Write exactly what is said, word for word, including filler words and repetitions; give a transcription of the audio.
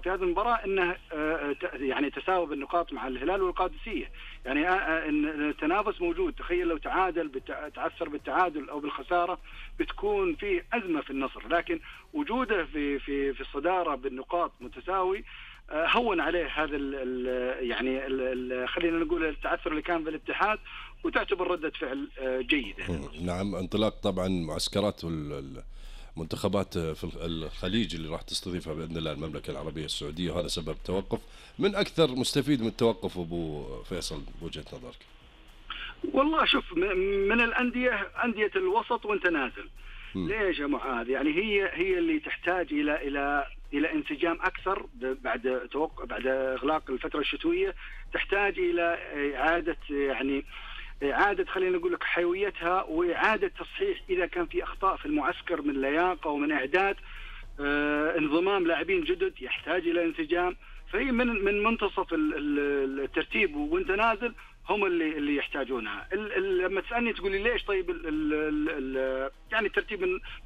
في هذه المباراة أنه يعني تساوى بالنقاط مع الهلال والقادسية، يعني أن التنافس موجود. تخيل لو تعادل تعثر بالتعادل أو بالخسارة بتكون في أزمة في النصر، لكن وجوده في في في الصدارة بالنقاط متساوي هون عليه هذا ال ال يعني ال خلينا نقول التعثر اللي كان بالاتحاد، وتعتبر ردة فعل جيدة. نعم، انطلاق طبعا معسكرات المنتخبات في الخليج اللي راح تستضيفها بإذن الله المملكة العربية السعودية، وهذا سبب توقف. من أكثر مستفيد من التوقف أبو فيصل بوجهة نظرك؟ والله شوف، من الأندية أندية الوسط وانت نازل. ليش يا معاذ؟ يعني هي هي اللي تحتاج إلى إلى إلى انسجام أكثر بعد توقع بعد إغلاق الفترة الشتوية، تحتاج إلى إعادة يعني إعادة خلينا نقول لك حيويتها، وإعادة تصحيح إذا كان في أخطاء في المعسكر من لياقة ومن إعداد. آه انضمام لاعبين جدد يحتاج إلى انسجام. فهي من من منتصف الترتيب وانت نازل هم اللي اللي يحتاجونها. لما تسألني تقول لي ليش طيب ال ال ال يعني الترتيب من